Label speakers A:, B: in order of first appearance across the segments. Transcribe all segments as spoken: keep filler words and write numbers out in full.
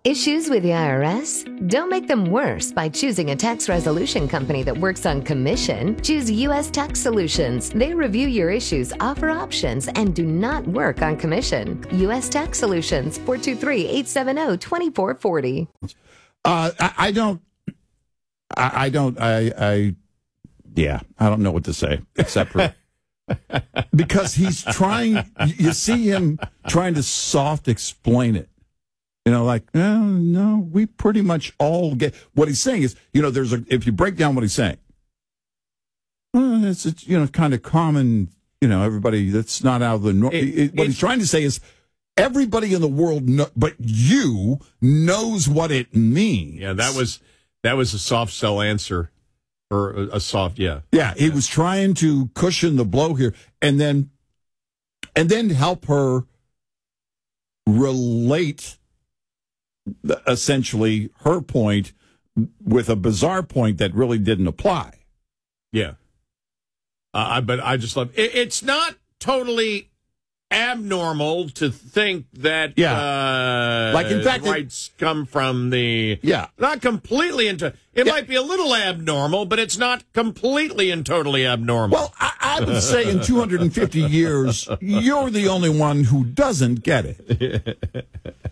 A: Issues with the I R S? Don't make them worse by choosing a tax resolution company that works on commission. Choose U S Tax Solutions. They review your issues, offer options, and do not work on commission. U S Tax Solutions, four two three, eight seven zero, two four four zero.
B: Uh, I, I don't, I, I don't, I, I, yeah, I don't know what to say except for, because he's trying, you see him trying to soft explain it. You know, like, oh, no, we pretty much all get, what he's saying is, you know, there's a, if you break down what he's saying, well, it's, it's, you know, kind of common, you know, everybody that's not out of the norm. It, it, what he's trying to say is, everybody in the world, know, but you knows what it means.
C: Yeah, that was that was a soft sell answer, or a, a soft, yeah.
B: Yeah, he yeah. was trying to cushion the blow here, and then, and then help her relate, the, essentially, her point with a bizarre point that really didn't apply.
C: Yeah, uh, but I just love it, it's not totally abnormal to think that
B: yeah.
C: uh,
B: like in fact
C: rights it, come from the
B: yeah
C: not completely into it yeah. might be a little abnormal, but it's not completely and totally abnormal.
B: Well, I, I would say in two hundred fifty years you're the only one who doesn't get it.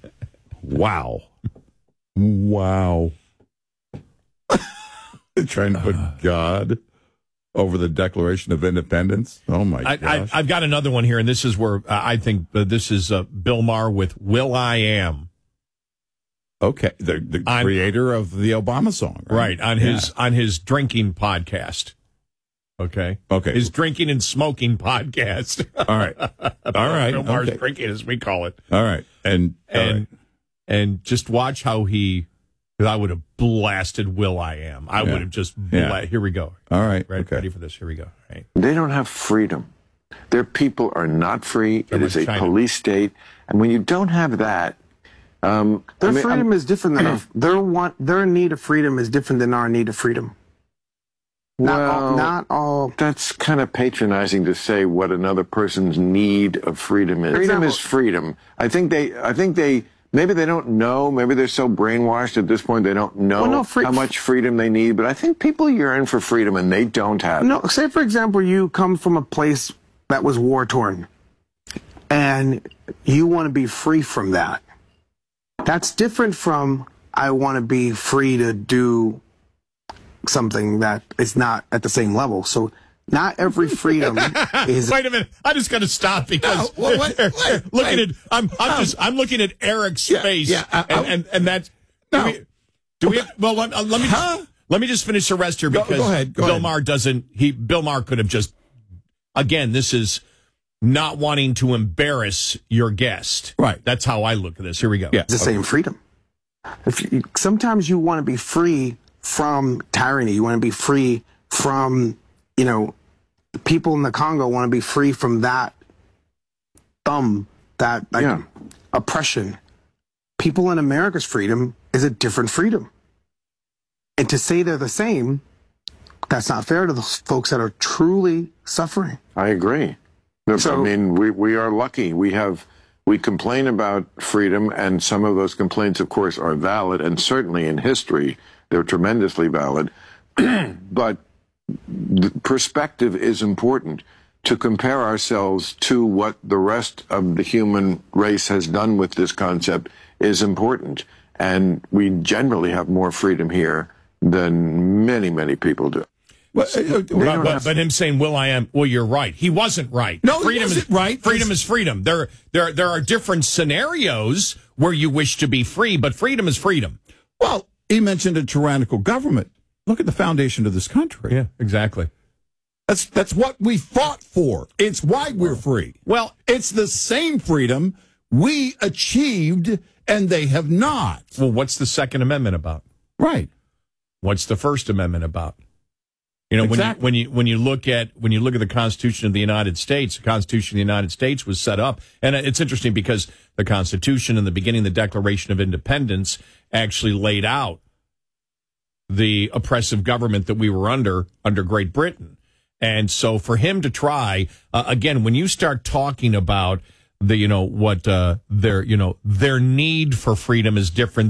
B: Wow. Wow. Trying to put God over the Declaration of Independence. Oh, my
C: I,
B: gosh.
C: I, I've got another one here, and this is where uh, I think uh, this is uh, Bill Maher with Will I Am.
B: Okay, the, the
C: on,
B: creator of the Obama song.
C: Right, right on
B: yeah.
C: his on his drinking podcast. Okay?
B: Okay.
C: His drinking and smoking podcast.
B: All right. All right.
C: Bill Maher's
B: okay.
C: drinking, as we call it.
B: All right. And,
C: and,
B: right.
C: and just watch how he... I would have blasted Will I Am. I yeah. would have just bla-
B: yeah.
C: Here we go.
B: All right.
C: Ready,
B: okay.
C: ready for this? Here we go. Right.
D: They don't have freedom. Their people are not free.
C: So
D: it is a
C: China.
D: police state. And when you don't have that, um,
E: their
D: I mean,
E: freedom
D: I'm,
E: is different than our, their want. Their need of freedom is different than our need of freedom. Not
D: well,
E: all, not all.
D: That's kind of patronizing to say what another person's need of freedom is. Freedom
E: example,
D: is freedom. I think they. I think they. Maybe they don't know. Maybe they're so brainwashed at this point they don't know
E: well, no, free,
D: how much freedom they need. But I think people yearn for freedom and they don't have
E: no,
D: it.
E: Say, for example, you come from a place that was war-torn and you want to be free from that. That's different from I want to be free to do something that is not at the same level. So not every freedom is.
C: Wait a minute! I just got to stop because
B: no, wait, wait, wait,
C: looking
B: wait.
C: at I'm I'm um, just I'm looking at Eric's
B: yeah,
C: face,
B: yeah, I, I,
C: and, and and that's
B: no.
C: do we, do we well let, uh, let me
B: huh?
C: just, let me just finish the rest here because
B: go, go ahead, go
C: Bill
B: ahead.
C: Maher doesn't he Bill Maher could have just again this is not wanting to embarrass your guest,
B: right?
C: That's how I look at this. Here we go.
B: Yeah,
E: the
B: okay.
E: same freedom. If you, sometimes you want to be free from tyranny, you want to be free from you know. The people in the Congo want to be free from that thumb, that like,
D: yeah.
E: oppression. People in America's freedom is a different freedom. And to say they're the same, that's not fair to those folks that are truly suffering.
D: I agree. So, I mean, we, we are lucky. We have we complain about freedom, and some of those complaints, of course, are valid, and certainly in history, they're tremendously valid. But the perspective is important to compare ourselves to what the rest of the human race has done with this concept is important. And we generally have more freedom here than many, many people do.
B: But, uh,
C: but, but, but him saying, "Will I am?" Well, you're right. He wasn't right.
B: No,
C: freedom
B: he wasn't
C: is
B: right.
C: Freedom is freedom. There, there, there are different scenarios where you wish to be free, but freedom is freedom.
B: Well, he mentioned a tyrannical government. Look at the foundation of this country.
C: Yeah, exactly.
B: That's that's what we fought for. It's why we're free.
C: Well,
B: it's the same freedom we achieved, and they have not.
C: Well, what's the Second Amendment about?
B: Right.
C: What's the First Amendment about? You know,
B: exactly.
C: when you when you when you look at when you look at the Constitution of the United States, the Constitution of the United States was set up, and it's interesting because the Constitution in the beginning, the Declaration of Independence, actually laid out the oppressive government that we were under under Great Britain. And so for him to try, uh, again, when you start talking about the, you know, what uh, their, you know, their need for freedom is different